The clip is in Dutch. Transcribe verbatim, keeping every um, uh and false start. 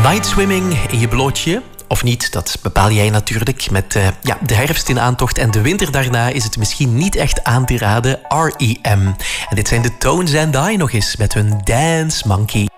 Night swimming in je blootje, of niet, dat bepaal jij natuurlijk. Met uh, ja, de herfst in aantocht en de winter daarna is het misschien niet echt aan te raden. R E M. En dit zijn de Tones and I nog eens met hun Dance Monkey.